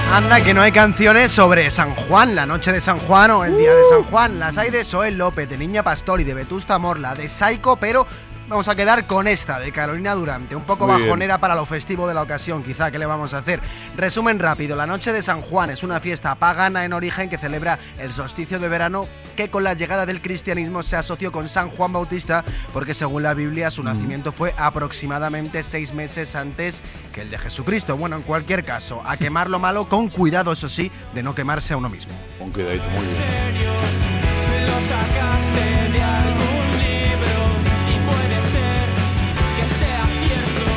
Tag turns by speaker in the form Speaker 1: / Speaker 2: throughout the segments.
Speaker 1: Anda, que no hay canciones sobre San Juan, la noche de San Juan o el día de San Juan. Las hay de Zoé López, de Niña Pastor y de Vetusta Morla, de Saiko, pero vamos a quedar con esta, de Carolina Durante. Un poco
Speaker 2: Muy
Speaker 1: bajonera
Speaker 2: bien.
Speaker 1: para lo festivo de la ocasión, quizá. ¿Qué le vamos a hacer? Resumen rápido. La noche de San Juan es una fiesta pagana en origen que celebra el solsticio de verano, que con la llegada del cristianismo se asoció con San Juan Bautista, porque según la Biblia su nacimiento fue aproximadamente 6 meses antes que el de Jesucristo. Bueno, en cualquier caso, a quemar lo malo con cuidado, eso sí, de no quemarse a uno mismo.
Speaker 2: Un cuidadito, muy bien.
Speaker 3: Lo sacaste de algún libro y puede ser que sea cierto.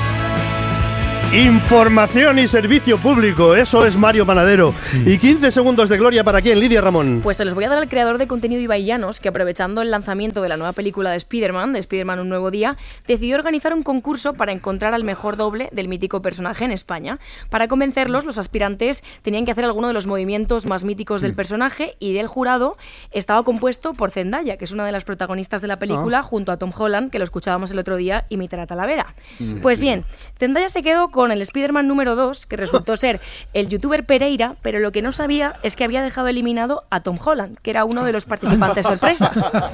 Speaker 4: Información y servicio público, eso es Mario Panadero. Y 15 segundos de gloria para quién, Lidia Ramón.
Speaker 5: Pues se los voy a dar al creador de contenido Ibai Llanos, que aprovechando el lanzamiento de la nueva película de Spider-Man Un Nuevo Día, decidió organizar un concurso para encontrar al mejor doble del mítico personaje en España. Para convencerlos, los aspirantes tenían que hacer alguno de los movimientos más míticos del personaje, y del jurado estaba compuesto por Zendaya, que es una de las protagonistas de la película, junto a Tom Holland, que lo escuchábamos el otro día imitar a Talavera. Pues bien, Zendaya se quedó con el Spider-Man número 2, que resultó ser el youtuber Pereira, pero lo que no sabía es que había dejado eliminado a Tom Holland, que era uno de los participantes sorpresa.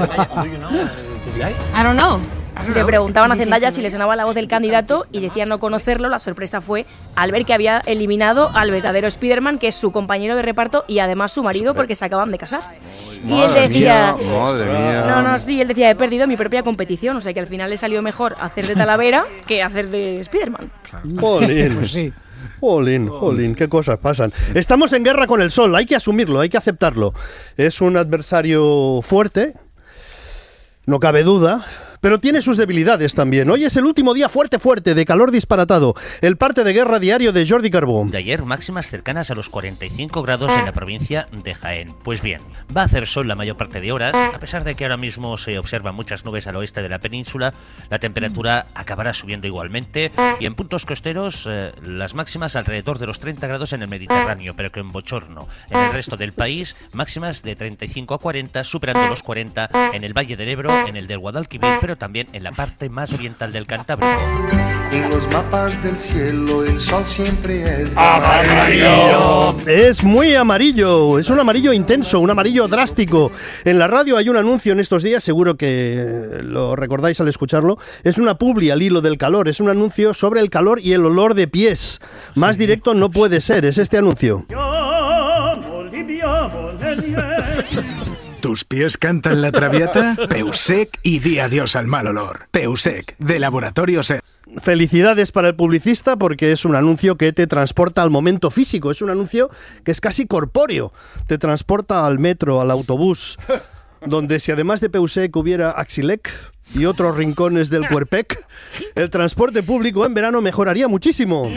Speaker 6: I don't know.
Speaker 5: Le preguntaban a Zendaya si le sonaba la voz del candidato y decía no conocerlo. La sorpresa fue al ver que había eliminado al verdadero Spider-Man, que es su compañero de reparto y además su marido, porque se acaban de casar. Y él decía...
Speaker 2: Madre mía.
Speaker 5: No, sí, él decía, he perdido mi propia competición. O sea que al final le salió mejor hacer de Talavera que hacer de Spider-Man.
Speaker 4: Jolín.
Speaker 6: Pues sí.
Speaker 4: Jolín, qué cosas pasan. Estamos en guerra con el sol, hay que asumirlo, hay que aceptarlo. Es un adversario fuerte, no cabe duda, pero tiene sus debilidades también. Hoy es el último día fuerte de calor disparatado. El parte de guerra diario de Jordi Carbó.
Speaker 7: De ayer, máximas cercanas a los 45 grados en la provincia de Jaén. Pues bien, va a hacer sol la mayor parte de horas. A pesar de que ahora mismo se observan muchas nubes al oeste de la península, la temperatura acabará subiendo igualmente. Y en puntos costeros, las máximas alrededor de los 30 grados en el Mediterráneo, pero que en bochorno. En el resto del país, máximas de 35 a 40, superando los 40 en el Valle del Ebro, en el del Guadalquivir, pero también en la parte más oriental del Cantábrico.
Speaker 8: En los mapas del cielo el sol siempre es
Speaker 4: ¡Amarillo! Es muy amarillo, es un amarillo intenso, un amarillo drástico. En la radio hay un anuncio en estos días, seguro que lo recordáis al escucharlo. Es una publi al hilo del calor, es un anuncio sobre el calor y el olor de pies. Más directo no puede ser, es este anuncio.
Speaker 9: ¿Tus pies cantan la traviata? Peusec y di adiós al mal olor. Peusec, de Laboratorio Ser.
Speaker 4: Felicidades para el publicista, porque es un anuncio que te transporta al momento físico. Es un anuncio que es casi corpóreo. Te transporta al metro, al autobús, donde si además de Peusec hubiera Axilec y otros rincones del Cuerpec, el transporte público en verano mejoraría muchísimo.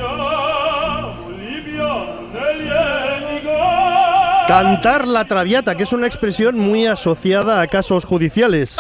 Speaker 4: Cantar la traviata, que es una expresión muy asociada a casos judiciales.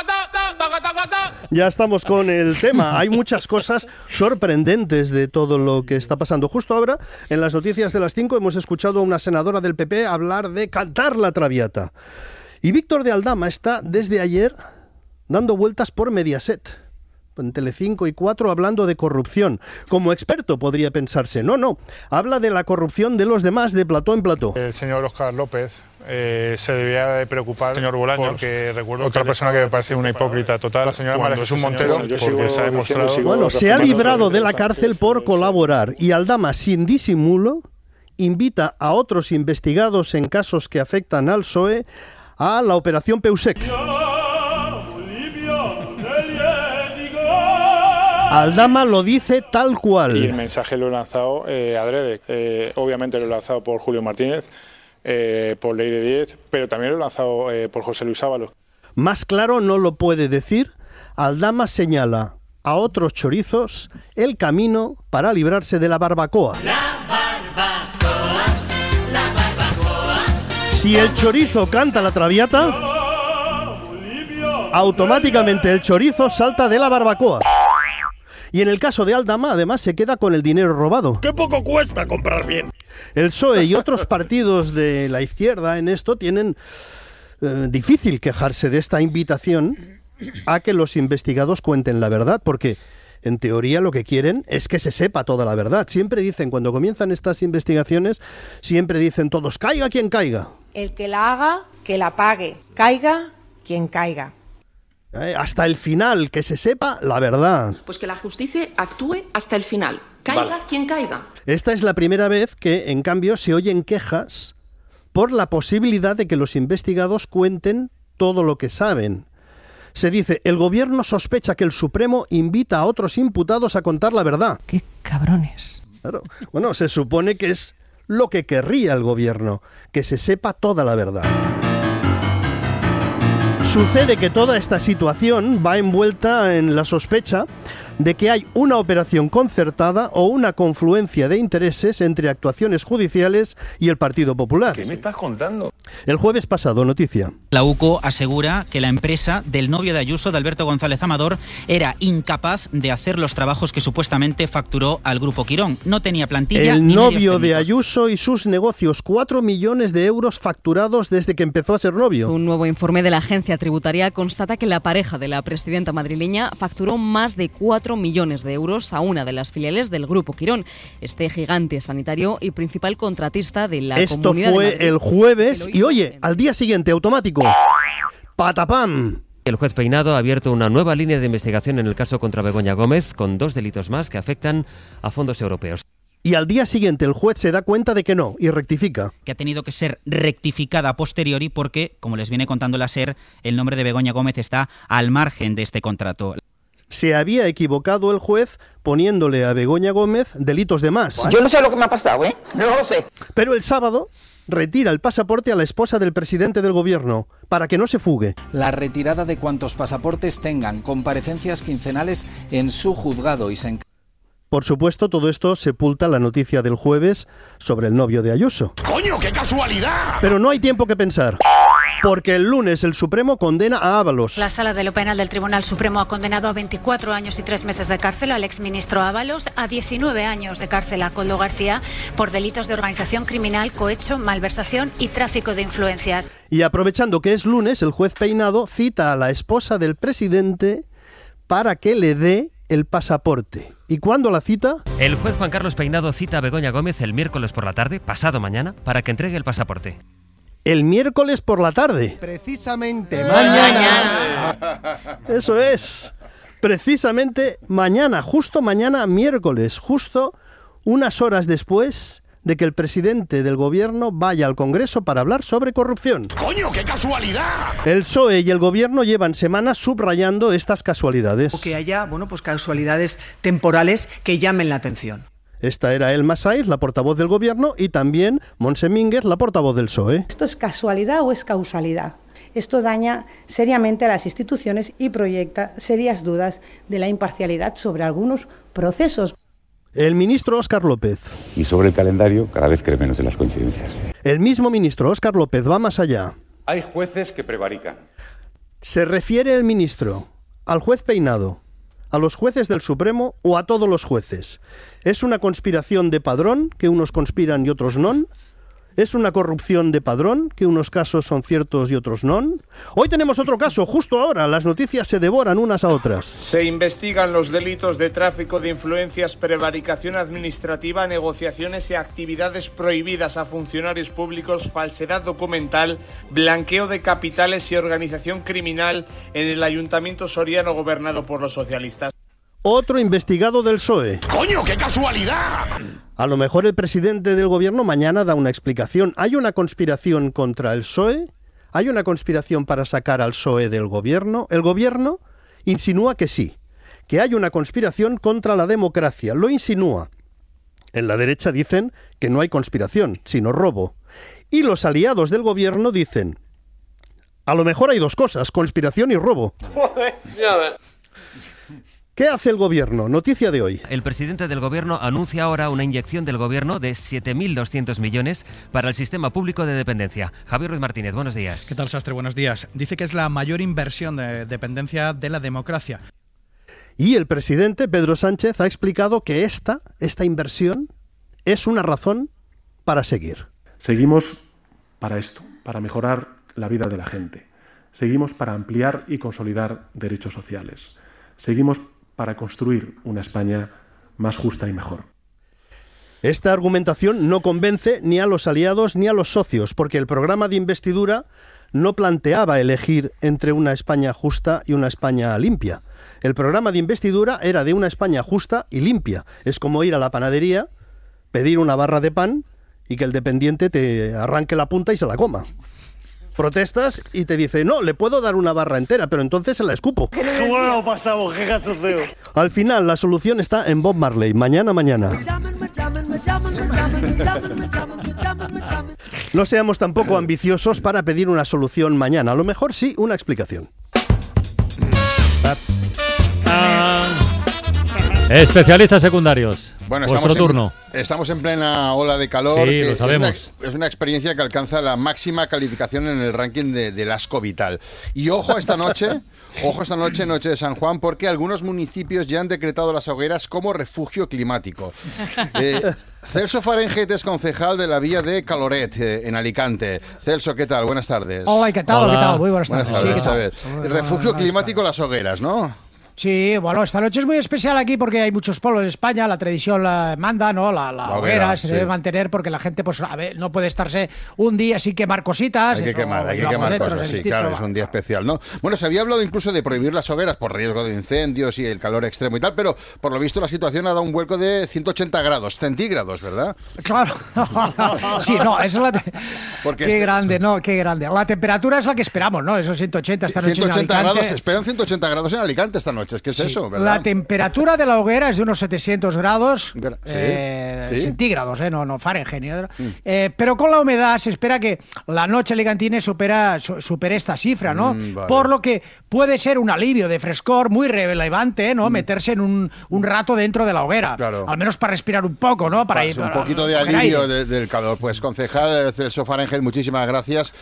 Speaker 4: Ya estamos con el tema. Hay muchas cosas sorprendentes de todo lo que está pasando. Justo ahora, en las noticias de las 5, hemos escuchado a una senadora del PP hablar de cantar la traviata. Y Víctor de Aldama está desde ayer dando vueltas por Mediaset, en Telecinco y 4, hablando de corrupción. Como experto podría pensarse. No. Habla de la corrupción de los demás de plató en plató.
Speaker 10: El señor Óscar López se debía de preocupar, señor Bolaños, porque recuerdo otra persona que me parece una hipócrita total, la señora María Jesús Montero, porque se ha demostrado...
Speaker 4: Bueno, se ha librado de la cárcel por colaborar, y Aldama, sin disimulo, invita a otros investigados en casos que afectan al PSOE a la operación Peusec. Aldama lo dice tal cual.
Speaker 10: Y el mensaje lo he lanzado adrede. Obviamente lo he lanzado por Julio Martínez, por Leire Díez, pero también lo he lanzado por José Luis Ábalos.
Speaker 4: Más claro no lo puede decir. Aldama señala a otros chorizos el camino para librarse de la barbacoa. Si el chorizo canta la traviata, automáticamente el chorizo salta de la barbacoa. Y en el caso de Aldama, además, se queda con el dinero robado.
Speaker 11: ¡Qué poco cuesta comprar bien!
Speaker 4: El PSOE y otros partidos de la izquierda en esto tienen difícil quejarse de esta invitación a que los investigados cuenten la verdad, porque En teoría lo que quieren es que se sepa toda la verdad. Siempre dicen, cuando comienzan estas investigaciones, siempre dicen todos, caiga quien caiga.
Speaker 6: El que la haga, que la pague. Caiga quien caiga.
Speaker 4: Hasta el final, que se sepa la verdad.
Speaker 12: Pues que la justicia actúe hasta el final. Caiga quien caiga.
Speaker 4: Esta es la primera vez que, en cambio, se oyen quejas por la posibilidad de que los investigados cuenten todo lo que saben. Se dice, el gobierno sospecha que el Supremo invita a otros imputados a contar la verdad.
Speaker 13: ¡Qué cabrones!
Speaker 4: Claro. Bueno, se supone que es lo que querría el gobierno, que se sepa toda la verdad. Sucede que toda esta situación va envuelta en la sospecha de que hay una operación concertada o una confluencia de intereses entre actuaciones judiciales y el Partido Popular.
Speaker 14: ¿Qué me estás contando?
Speaker 4: El jueves pasado, noticia.
Speaker 15: La UCO asegura que la empresa del novio de Ayuso, de Alberto González Amador, era incapaz de hacer los trabajos que supuestamente facturó al Grupo Quirón. No tenía plantilla
Speaker 4: El
Speaker 15: ni
Speaker 4: novio
Speaker 15: medios
Speaker 4: de
Speaker 15: técnicos.
Speaker 4: Ayuso y sus negocios, 4 millones de euros facturados desde que empezó a ser novio.
Speaker 16: Un nuevo informe de la agencia tributaria constata que la pareja de la presidenta madrileña facturó más de 4 millones de euros a una de las filiales del Grupo Quirón, este gigante sanitario y principal contratista de la
Speaker 4: Esto
Speaker 16: Comunidad de
Speaker 4: fue
Speaker 16: Madrid.
Speaker 4: el jueves y oye, al día siguiente, automático. ¡Patapam!
Speaker 17: El juez Peinado ha abierto una nueva línea de investigación en el caso contra Begoña Gómez, con 2 delitos más que afectan a fondos europeos.
Speaker 4: Y al día siguiente el juez se da cuenta de que no y rectifica.
Speaker 15: Que ha tenido que ser rectificada a posteriori porque, como les viene contando la SER, el nombre de Begoña Gómez está al margen de este contrato.
Speaker 4: Se había equivocado el juez poniéndole a Begoña Gómez delitos de más.
Speaker 18: Yo no sé lo que me ha pasado, ¿eh? No lo sé.
Speaker 4: Pero el sábado retira el pasaporte a la esposa del presidente del gobierno para que no se fugue.
Speaker 19: La retirada de cuantos pasaportes tengan, comparecencias quincenales en su juzgado y se...
Speaker 4: Por supuesto, todo esto sepulta la noticia del jueves sobre el novio de Ayuso.
Speaker 11: ¡Coño, qué casualidad!
Speaker 4: Pero no hay tiempo que pensar, porque el lunes el Supremo condena a Ábalos.
Speaker 20: La Sala de lo Penal del Tribunal Supremo ha condenado a 24 años y 3 meses de cárcel al exministro Ábalos, a 19 años de cárcel a Koldo García por delitos de organización criminal, cohecho, malversación y tráfico de influencias.
Speaker 4: Y aprovechando que es lunes, el juez Peinado cita a la esposa del presidente para que le dé el pasaporte. ¿Y cuándo la cita?
Speaker 17: El juez Juan Carlos Peinado cita a Begoña Gómez el miércoles por la tarde, pasado mañana, para que entregue el pasaporte.
Speaker 4: El miércoles por la tarde.
Speaker 1: Precisamente mañana.
Speaker 4: Eso es. Precisamente mañana, justo mañana miércoles, justo unas horas después de que el presidente del gobierno vaya al Congreso para hablar sobre corrupción.
Speaker 11: ¡Coño, qué casualidad!
Speaker 4: El PSOE y el gobierno llevan semanas subrayando estas casualidades.
Speaker 21: O que haya, pues casualidades temporales que llamen la atención.
Speaker 4: Esta era Elma Saiz, la portavoz del gobierno, y también Montse Mínguez, la portavoz del PSOE.
Speaker 22: ¿Esto es casualidad o es causalidad? Esto daña seriamente a las instituciones y proyecta serias dudas de la imparcialidad sobre algunos procesos.
Speaker 4: El ministro Óscar López.
Speaker 2: Y sobre el calendario, cada vez cree menos en las coincidencias.
Speaker 4: El mismo ministro Óscar López va más allá.
Speaker 14: Hay jueces que prevarican.
Speaker 4: ¿Se refiere el ministro al juez Peinado, a los jueces del Supremo o a todos los jueces? ¿Es una conspiración de padrón, que unos conspiran y otros no? ¿Es una corrupción de padrón, que unos casos son ciertos y otros no? Hoy tenemos otro caso, justo ahora. Las noticias se devoran unas a otras.
Speaker 23: Se investigan los delitos de tráfico de influencias, prevaricación administrativa, negociaciones y actividades prohibidas a funcionarios públicos, falsedad documental, blanqueo de capitales y organización criminal en el Ayuntamiento soriano gobernado por los socialistas.
Speaker 4: Otro investigado del PSOE.
Speaker 11: ¡Coño, qué casualidad!
Speaker 4: A lo mejor el presidente del gobierno mañana da una explicación. ¿Hay una conspiración contra el PSOE? ¿Hay una conspiración para sacar al PSOE del gobierno? El gobierno insinúa que sí, que hay una conspiración contra la democracia. Lo insinúa. En la derecha dicen que no hay conspiración, sino robo. Y los aliados del gobierno dicen, a lo mejor hay dos cosas, conspiración y robo. ¿Qué hace el gobierno? Noticia de hoy.
Speaker 17: El presidente del gobierno anuncia ahora una inyección del gobierno de 7.200 millones para el sistema público de dependencia. Javier Ruiz Martínez, buenos días.
Speaker 24: ¿Qué tal, Sastre? Buenos días. Dice que es la mayor inversión de dependencia de la democracia.
Speaker 4: Y el presidente Pedro Sánchez ha explicado que esta inversión es una razón para seguir.
Speaker 25: Seguimos para esto, para mejorar la vida de la gente. Seguimos para ampliar y consolidar derechos sociales. Seguimos para construir una España más justa y mejor.
Speaker 4: Esta argumentación no convence ni a los aliados ni a los socios, porque el programa de investidura no planteaba elegir entre una España justa y una España limpia. El programa de investidura era de una España justa y limpia. Es como ir a la panadería, pedir una barra de pan y que el dependiente te arranque la punta y se la coma. Protestas y te dice, no, le puedo dar una barra entera, pero entonces se la escupo.
Speaker 3: ¿Cómo lo pasamos? ¡Qué cachondeo!
Speaker 4: Al final, la solución está en Bob Marley. Mañana. No seamos tampoco ambiciosos para pedir una solución mañana. A lo mejor sí, una explicación.
Speaker 5: Especialistas secundarios.
Speaker 7: Bueno,
Speaker 5: vuestro turno.
Speaker 7: Estamos en plena ola de calor.
Speaker 5: Sí, lo sabemos.
Speaker 7: Es una experiencia que alcanza la máxima calificación en el ranking del asco vital. Y ojo esta noche, noche de San Juan, porque algunos municipios ya han decretado las hogueras como refugio climático. Celso Fahrenheit es concejal de la vía de Caloret, en Alicante. Celso, ¿qué tal? Buenas tardes.
Speaker 8: Hola, ¿qué tal?
Speaker 5: Hola.
Speaker 8: ¿Qué tal? Muy buenas tardes.
Speaker 7: Buenas tardes. A ver, refugio climático las hogueras, ¿no?
Speaker 8: Sí, bueno, esta noche es muy especial aquí porque hay muchos pueblos en España, la tradición la manda, ¿no? La hoguera se debe mantener porque la gente, pues, a ver, no puede estarse un día sin quemar cositas.
Speaker 7: Hay que quemar cosas, sí, claro, es un día especial, ¿no? Bueno, se había hablado incluso de prohibir las hogueras por riesgo de incendios y el calor extremo y tal, pero por lo visto la situación ha dado un vuelco de 180 grados centígrados, ¿verdad?
Speaker 8: Claro. Sí, no, eso es la... Qué grande, ¿no? Qué grande. La temperatura es la que esperamos, ¿no? Esos 180 esta noche
Speaker 7: 180
Speaker 8: en Alicante.
Speaker 7: grados, esperan 180 grados en Alicante esta noche. Es que es eso, ¿verdad?
Speaker 8: La temperatura de la hoguera es de unos 700 grados centígrados, no Fahrenheit. Pero con la humedad se espera que la noche alicantina supere esta cifra, ¿no?
Speaker 7: Vale.
Speaker 8: Por lo que puede ser un alivio de frescor muy relevante, ¿no? Meterse en un rato dentro de la hoguera.
Speaker 7: Claro.
Speaker 8: Al menos para respirar un poco, ¿no? Para ir
Speaker 7: un poquito de alivio del calor. Pues concejal Celso Fahrenheit, muchísimas gracias.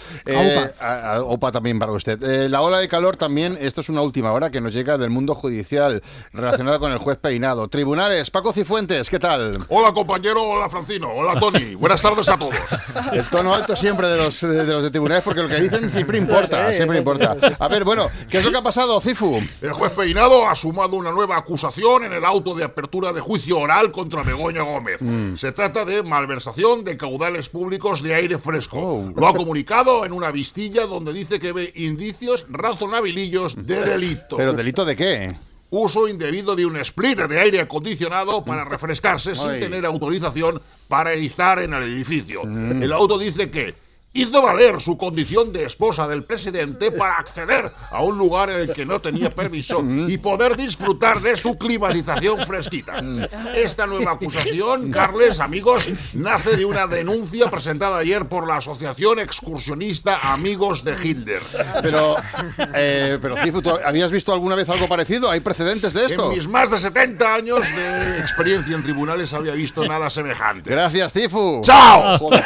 Speaker 7: Opa también para usted. La ola de calor también, esto es una última hora que nos llega del mundo judicial relacionada con el juez Peinado. Tribunales, Paco Cifuentes, ¿qué tal?
Speaker 11: Hola compañero, hola Francino, hola Tony, buenas tardes a todos.
Speaker 7: El tono alto siempre de los de tribunales porque lo que dicen siempre importa, siempre importa. A ver, bueno, ¿qué es lo que ha pasado, Cifu?
Speaker 11: El juez Peinado ha sumado una nueva acusación en el auto de apertura de juicio oral contra Begoña Gómez. Se trata de malversación de caudales públicos de aire fresco. Lo ha comunicado en una vistilla donde dice que ve indicios razonabilillos de delito.
Speaker 7: ¿Pero delito de qué?
Speaker 11: Uso indebido de un splitter de aire acondicionado para refrescarse sin tener autorización para izar en el edificio. El auto dice que hizo valer su condición de esposa del presidente para acceder a un lugar en el que no tenía permiso y poder disfrutar de su climatización fresquita. Esta nueva acusación, Carles, amigos, nace de una denuncia presentada ayer por la Asociación Excursionista Amigos de Hitler.
Speaker 7: Pero Cifu, ¿tú habías visto alguna vez algo parecido? ¿Hay precedentes de esto?
Speaker 11: En mis más de 70 años de experiencia en tribunales había visto nada semejante.
Speaker 7: Gracias, Cifu.
Speaker 11: ¡Chao!
Speaker 7: Joder,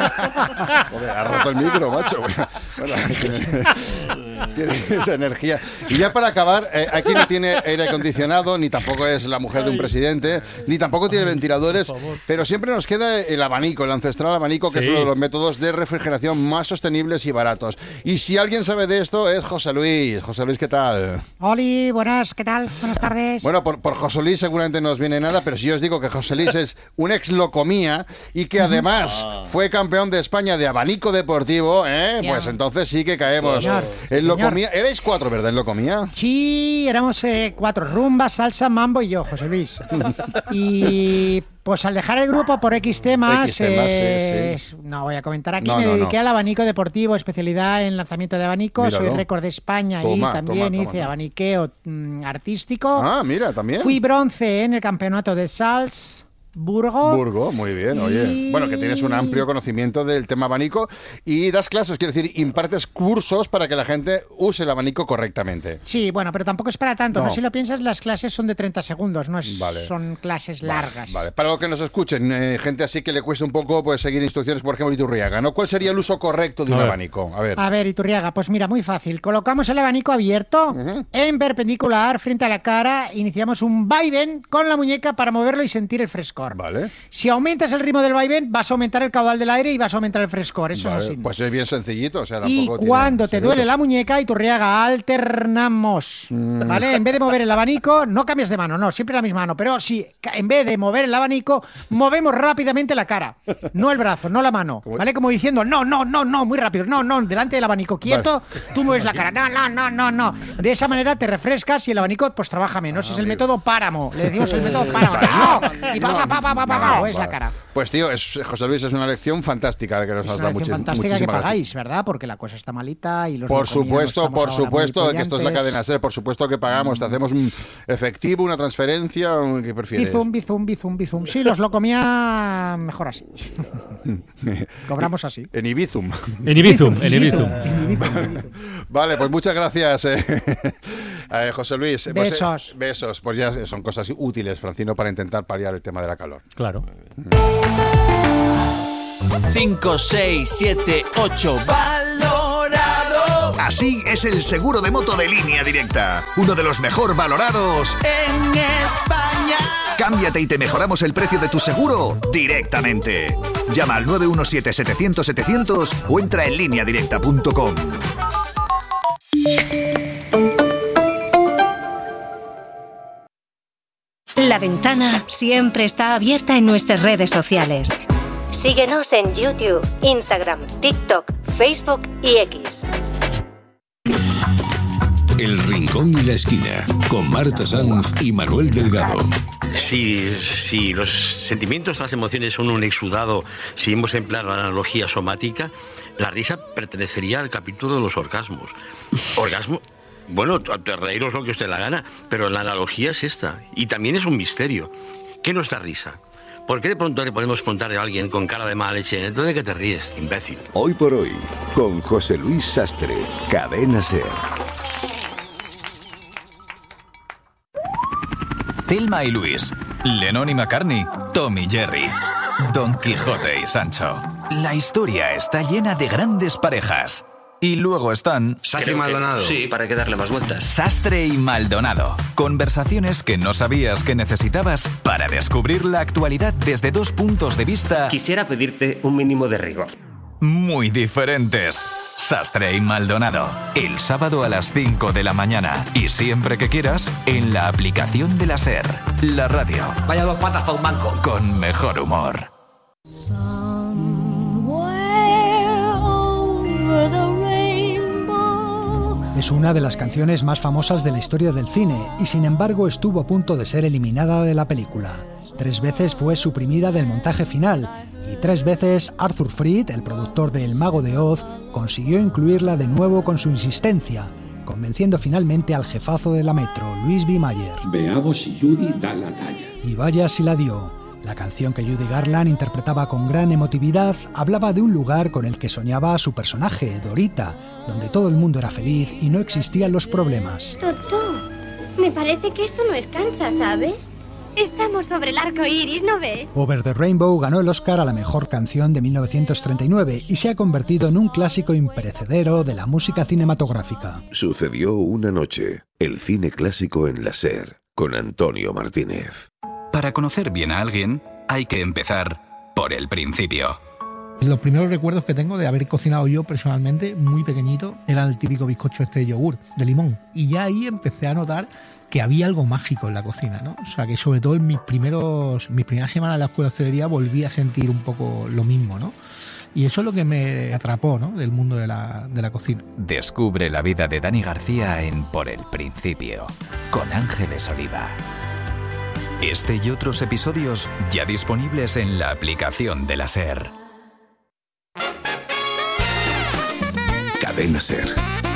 Speaker 7: ha roto el micro, macho. Bueno, tiene esa energía. Y ya para acabar, aquí no tiene aire acondicionado, ni tampoco es la mujer de un presidente, ni tampoco tiene ventiladores, pero siempre nos queda el abanico, el ancestral abanico, que es uno de los métodos de refrigeración más sostenibles y baratos. Y si alguien sabe de esto es José Luis. José Luis, ¿qué tal?
Speaker 8: Oli, buenas, ¿qué tal? Buenas tardes.
Speaker 7: Bueno, por José Luis seguramente no os viene nada, pero si yo os digo que José Luis es un ex locomía y que además fue campeón de España de abanico deportivo, pues entonces sí que caemos. En Locomía, erais 4, ¿verdad? En Locomía.
Speaker 8: Sí, éramos 4, rumba, salsa, mambo y yo, José Luis. Y pues al dejar el grupo por X temas, no voy a comentar aquí, me dediqué al abanico deportivo, especialidad en lanzamiento de abanicos, soy récord de España y también hice abaniqueo artístico.
Speaker 7: Ah, mira, también.
Speaker 8: Fui bronce en el campeonato de Salzburgo,
Speaker 7: muy bien, oye. Bueno, que tienes un amplio conocimiento del tema abanico y das clases, quiero decir, impartes cursos para que la gente use el abanico correctamente.
Speaker 8: Sí, bueno, pero tampoco es para tanto. No. Si lo piensas, las clases son de 30 segundos, no es, son clases largas.
Speaker 7: Vale, para lo que nos escuchen, gente así que le cuesta un poco pues seguir instrucciones, por ejemplo, Iturriaga, ¿no? ¿Cuál sería el uso correcto de un abanico? A ver,
Speaker 8: Iturriaga, pues mira, muy fácil. Colocamos el abanico abierto en perpendicular frente a la cara, iniciamos un vaivén con la muñeca para moverlo y sentir el frescor. frescor.
Speaker 7: Vale.
Speaker 8: Si aumentas el ritmo del vaivén, vas a aumentar el caudal del aire y vas a aumentar el frescor. Eso
Speaker 7: Vale,
Speaker 8: es así.
Speaker 7: pues es bien sencillito. O sea,
Speaker 8: Y
Speaker 7: tampoco
Speaker 8: cuando te
Speaker 7: tiene
Speaker 8: duele la muñeca, Iturriaga, alternamos. ¿Vale? En vez de mover el abanico, no cambies de mano, no, siempre la misma mano. Pero si en vez de mover el abanico, movemos rápidamente la cara. No el brazo, no la mano. ¿Vale? Como diciendo, no, muy rápido. No, delante del abanico quieto, tú mueves la cara. No. De esa manera te refrescas y el abanico pues trabaja menos. Es el método páramo. Le decimos el método páramo. ¡No! Y mueves la cara.
Speaker 7: Pues tío, José Luis, es una lección fantástica que nos has dado.
Speaker 8: Es una lección fantástica que pagáis, ¿verdad? Porque la cosa está malita y los
Speaker 7: Por supuesto, que esto es la cadena SER. Por supuesto que pagamos. Te hacemos un efectivo, una transferencia. ¿Qué prefieres?
Speaker 8: Bizum. Sí, los lo comía mejor así. Cobramos así.
Speaker 7: En Ibizum. Vale, pues muchas gracias, José Luis. Besos. Pues ya son cosas útiles, Francino, para intentar paliar el tema de la calor.
Speaker 5: Claro.
Speaker 6: 5, 6, 7, 8, valorado.
Speaker 9: Así es el seguro de moto de Línea Directa. Uno de los mejor valorados
Speaker 6: en España.
Speaker 9: Cámbiate y te mejoramos el precio de tu seguro directamente. Llama al 917-700-700 o entra en lineadirecta.com.
Speaker 10: La Ventana siempre está abierta en nuestras redes sociales. Síguenos en YouTube, Instagram, TikTok, Facebook y X.
Speaker 12: El Rincón y la Esquina, con Marta Sanz y Manuel Delgado.
Speaker 13: Si los sentimientos, las emociones son un exudado, si hemos de emplear la analogía somática, la risa pertenecería al capítulo de los orgasmos. ¿Orgasmo? Bueno, reíros lo que usted la gana, pero la analogía es esta. Y también es un misterio. ¿Qué no es la risa? ¿Por qué de pronto le podemos preguntar a alguien con cara de mala leche, ¿entonces de qué te ríes, imbécil?
Speaker 12: Hoy por hoy, con José Luis Sastre, Cadena SER.
Speaker 26: Thelma y Luis, Lennon y McCartney, Tom y Jerry, Don Quijote y Sancho. La historia está llena de grandes parejas. Y luego están...
Speaker 13: Sastre y Maldonado.
Speaker 26: Sí, para que darle más vueltas. Sastre y Maldonado. Conversaciones que no sabías que necesitabas para descubrir la actualidad desde dos puntos de vista...
Speaker 27: Quisiera pedirte un mínimo de rigor.
Speaker 26: Muy diferentes. Sastre y Maldonado. El sábado a las 5 de la mañana. Y siempre que quieras, en la aplicación de la SER. La radio.
Speaker 27: Vaya dos patas para un banco.
Speaker 26: Con mejor humor.
Speaker 28: Es una de las canciones más famosas de la historia del cine y sin embargo estuvo a punto de ser eliminada de la película. 3 veces fue suprimida del montaje final y 3 veces Arthur Freed, el productor de El Mago de Oz, consiguió incluirla de nuevo con su insistencia, convenciendo finalmente al jefazo de la Metro, Louis B. Mayer.
Speaker 12: Veamos si Judy da la talla.
Speaker 28: Y vaya si la dio. La canción que Judy Garland interpretaba con gran emotividad hablaba de un lugar con el que soñaba su personaje, Dorita, donde todo el mundo era feliz y no existían los problemas.
Speaker 29: Totó, me parece que esto no es Kansas, ¿sabes? Estamos sobre el arco iris, ¿no ves?
Speaker 28: Over the Rainbow ganó el Oscar a la mejor canción de 1939 y se ha convertido en un clásico imperecedero de la música cinematográfica.
Speaker 12: Sucedió una noche, el cine clásico en la SER, con Antonio Martínez.
Speaker 26: Para conocer bien a alguien, hay que empezar por el principio.
Speaker 30: Los primeros recuerdos que tengo de haber cocinado yo personalmente, muy pequeñito, eran el típico bizcocho de yogur, de limón. Y ya ahí empecé a notar que había algo mágico en la cocina, ¿no? O sea, que sobre todo en mis primeras semanas en la escuela de hostelería volví a sentir un poco lo mismo, ¿no? Y eso es lo que me atrapó, ¿no?, del mundo de la cocina.
Speaker 26: Descubre la vida de Dani García en Por el Principio, con Ángeles Oliva. Este y otros episodios ya disponibles en la aplicación de la SER.
Speaker 12: Cadena SER.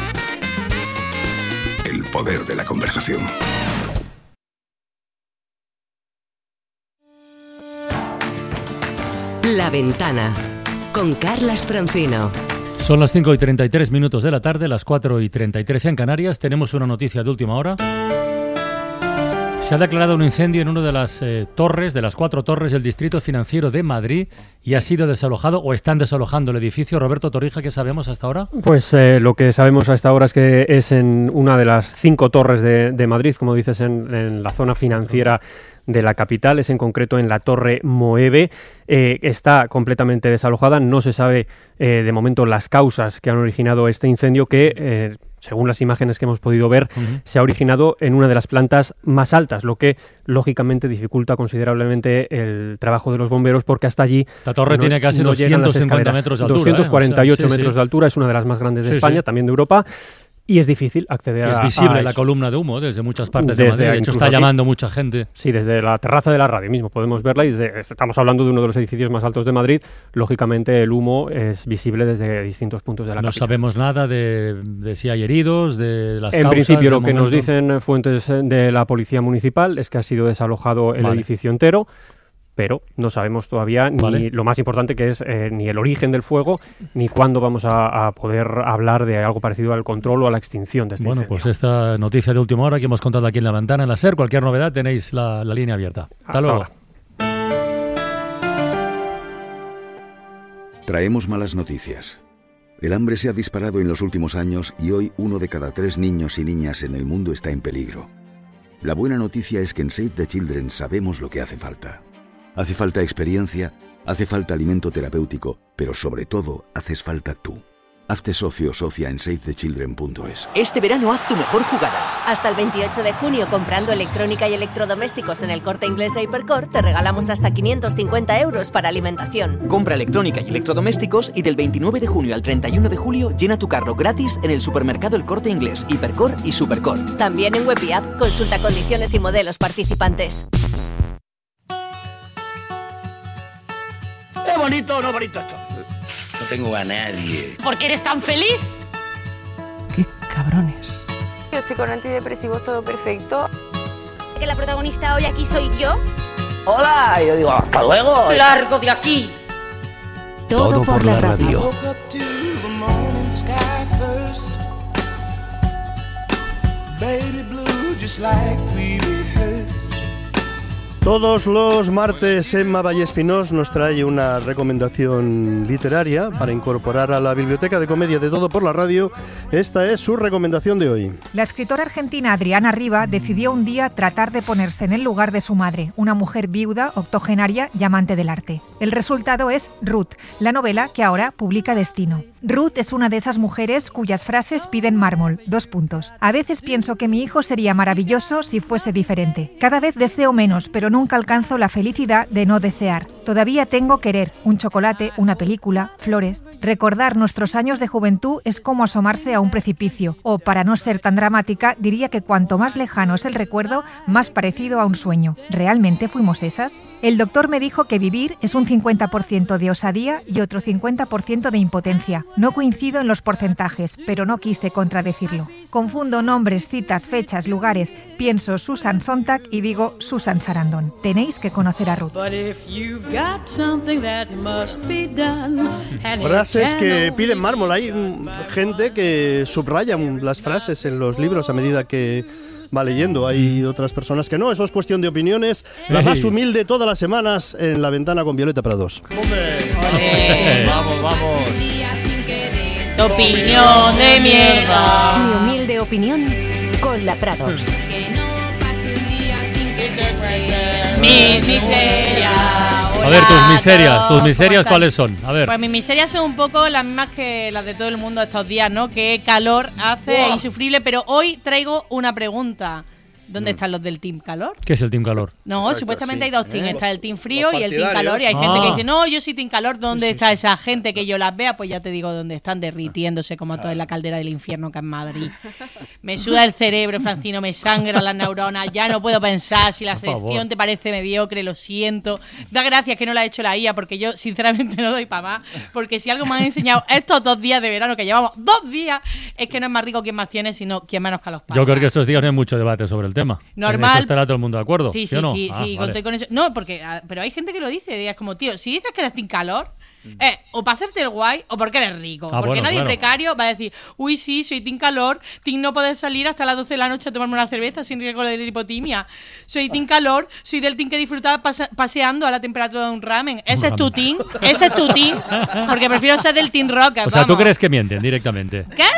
Speaker 12: El poder de la conversación.
Speaker 10: La Ventana, con Carlas Francino.
Speaker 5: Son las 5:33 de la tarde, las 4:33 en Canarias. Tenemos una noticia de última hora. Se ha declarado un incendio en una de las torres, de las 4 torres del Distrito Financiero de Madrid, y ha sido desalojado o están desalojando el edificio. Roberto Torija, ¿qué sabemos hasta ahora?
Speaker 31: Pues lo que sabemos hasta ahora es que es en una de las 5 torres de Madrid, como dices, en la zona financiera de la capital, es en concreto en la Torre Moeve. Está completamente desalojada, no se sabe de momento las causas que han originado este incendio que... según las imágenes que hemos podido ver, se ha originado en una de las plantas más altas, lo que lógicamente dificulta considerablemente el trabajo de los bomberos, porque hasta allí
Speaker 5: la torre tiene casi 250 metros de altura.
Speaker 31: 248 metros de altura, es una de las más grandes de España, también de Europa. Y es difícil acceder a...
Speaker 5: Es visible la columna de humo desde muchas partes de Madrid. De hecho, está llamando mucha gente.
Speaker 31: Sí, desde la terraza de la radio mismo podemos verla. Y estamos hablando de uno de los edificios más altos de Madrid. Lógicamente, el humo es visible desde distintos puntos de la capital.
Speaker 5: No sabemos nada de si hay heridos, de las causas.
Speaker 31: En principio, lo que nos dicen fuentes de la Policía Municipal es que ha sido desalojado el edificio entero. Pero no sabemos todavía ni lo más importante, que es ni el origen del fuego, ni cuándo vamos a poder hablar de algo parecido al control o a la extinción de este incendio.
Speaker 5: Pues esta noticia de última hora que hemos contado aquí en La Ventana, en la SER, cualquier novedad tenéis la línea abierta. Hasta luego.
Speaker 31: Ahora.
Speaker 1: Traemos malas noticias. El hambre se ha disparado en los últimos años y hoy 1 de cada 3 niños y niñas en el mundo está en peligro. La buena noticia es que en Save the Children sabemos lo que hace falta. Hace falta experiencia, hace falta alimento terapéutico, pero sobre todo haces falta tú. Hazte socio o socia en savethechildren.es.
Speaker 2: Este verano haz tu mejor jugada.
Speaker 14: Hasta el 28 de junio, comprando electrónica y electrodomésticos en el Corte Inglés e Hipercor, te regalamos hasta 550 euros para alimentación.
Speaker 2: Compra electrónica y electrodomésticos y del 29 de junio al 31 de julio llena tu carro gratis en el supermercado El Corte Inglés, Hipercor y Supercor.
Speaker 14: También en web y app, consulta condiciones y modelos participantes.
Speaker 15: ¿Es bonito o no bonito esto?
Speaker 13: No tengo a nadie.
Speaker 15: ¿Por qué eres tan feliz?
Speaker 16: ¡Qué cabrones!
Speaker 18: Yo estoy con antidepresivos, todo perfecto.
Speaker 14: ¿Que la protagonista hoy aquí soy yo?
Speaker 15: ¡Hola! Y yo digo, ¡hasta luego! ¡Largo de aquí!
Speaker 16: Todo por la radio.
Speaker 4: Todos los martes Emma Vallespinós nos trae una recomendación literaria para incorporar a la biblioteca de comedia de Todo por la Radio. Esta es su recomendación de hoy.
Speaker 19: La escritora argentina Adriana Riva decidió un día tratar de ponerse en el lugar de su madre, una mujer viuda, octogenaria y amante del arte. El resultado es Ruth, la novela que ahora publica Destino. Ruth es una de esas mujeres cuyas frases piden mármol. : A veces pienso que mi hijo sería maravilloso si fuese diferente. Cada vez deseo menos, pero nunca alcanzo la felicidad de no desear. Todavía tengo querer, un chocolate, una película, flores. Recordar nuestros años de juventud es como asomarse a un precipicio. O, para no ser tan dramática, diría que cuanto más lejano es el recuerdo, más parecido a un sueño. ¿Realmente fuimos esas? El doctor me dijo que vivir es un 50% de osadía y otro 50% de impotencia. No coincido en los porcentajes, pero no quise contradecirlo. Confundo nombres, citas, fechas, lugares. Pienso Susan Sontag y digo Susan Sarandon. Tenéis que conocer a Ruth.
Speaker 4: Frases que piden mármol. Hay gente que subraya las frases en los libros a medida que va leyendo. Hay otras personas que no. Eso es cuestión de opiniones. La más humilde todas las semanas en La Ventana con Violeta Prados.
Speaker 15: Vamos. Tu opinión de mierda.
Speaker 10: Mi humilde opinión con la Prados.
Speaker 15: Mi miseria.
Speaker 5: A ver, tus miserias, ¿cuáles son? A ver.
Speaker 19: Pues mis miserias son un poco las mismas que las de todo el mundo estos días, ¿no? Que calor hace insufrible, pero hoy traigo una pregunta. ¿Dónde están los del Team Calor?
Speaker 5: ¿Qué es el Team Calor?
Speaker 19: No, exacto, supuestamente hay dos teams. Está el Team Frío y el Team Calor. Y hay gente que dice, no, yo soy Team Calor. ¿Dónde está esa gente que yo las vea? Pues ya te digo dónde están, derritiéndose como todo en la caldera del infierno que es Madrid. Me suda el cerebro, Francino, me sangra las neuronas. Ya no puedo pensar. Si la sección te parece mediocre, lo siento. Da gracias que no la ha hecho la IA, porque yo sinceramente no doy para más. Porque si algo me han enseñado estos 2 días de verano, que llevamos 2 días, es que no es más rico quien más tiene, sino quien menos calos pasa.
Speaker 5: Yo creo que estos días no hay mucho debate sobre el tema.
Speaker 19: Normal.
Speaker 5: En eso estará todo el mundo de acuerdo.
Speaker 19: Sí,
Speaker 5: no?
Speaker 19: sí,
Speaker 5: vale.
Speaker 19: conté con eso. No, porque, pero hay gente que lo dice. Es como, tío, si dices que eres Team Calor, o para hacerte el guay o porque eres rico. Porque nadie precario va a decir, uy, sí, soy Team Calor, Team no poder salir hasta las 12 de la noche a tomarme una cerveza sin riesgo de hipotimia. Soy Team Calor, soy del Team que disfruta paseando a la temperatura de un ramen. Ese es tu Team, porque prefiero ser del Team Rock.
Speaker 5: O sea, ¿tú crees que mienten directamente?
Speaker 19: Claro que mienten.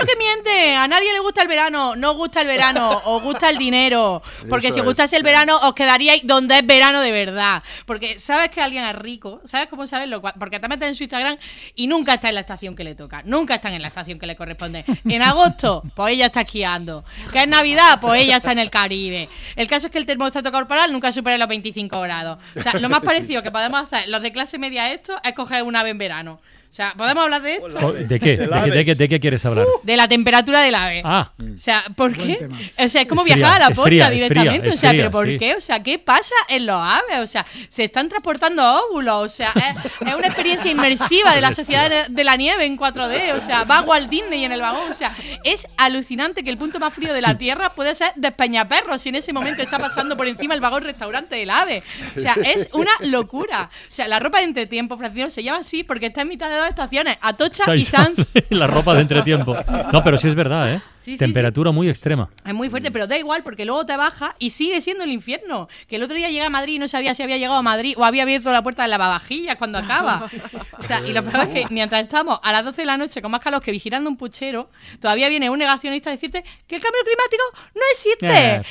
Speaker 3: gente, a nadie le gusta el verano, no os gusta el verano, os gusta el dinero. Porque si os gustase el verano, os quedaríais donde es verano de verdad. Porque sabes que alguien es rico, ¿sabes cómo saberlo? Porque te metes en su Instagram y nunca está en la estación que le toca, nunca están en la estación que le corresponde. En agosto, pues ella está esquiando. Que es Navidad, pues ella está en el Caribe. El caso es que el termostato corporal nunca supera los 25 grados. O sea, lo más parecido que podemos hacer los de clase media esto es coger un ave en verano. O sea, ¿podemos hablar de esto?
Speaker 5: ¿De qué? ¿De qué quieres hablar?
Speaker 3: De la temperatura del ave.
Speaker 5: Ah.
Speaker 3: O sea, ¿por qué? O sea, es como viajar a la posta directamente. O sea, ¿pero por qué? O sea, ¿qué pasa en los aves? O sea, se están transportando óvulos. O sea, es una experiencia inmersiva de la sociedad de la nieve en 4D. O sea, va a Walt Disney en el vagón. O sea, es alucinante que el punto más frío de la Tierra puede ser Despeñaperros si en ese momento está pasando por encima el vagón restaurante del ave. O sea, es una locura. O sea, la ropa de entretiempo, Francisco, se llama así porque está en mitad de dos estaciones, Atocha y Sanz.
Speaker 5: La ropa de entretiempo. No, pero sí es verdad, ¿eh?
Speaker 3: Sí,
Speaker 5: temperatura muy extrema.
Speaker 3: Es muy fuerte, pero da igual porque luego te baja y sigue siendo el infierno. Que el otro día llegué a Madrid y no sabía si había llegado a Madrid o había abierto la puerta de lavavajillas cuando acaba. O sea, y lo peor es que mientras estamos a las 12 de la noche con más calor que vigilando un puchero, todavía viene un negacionista a decirte que el cambio climático no existe.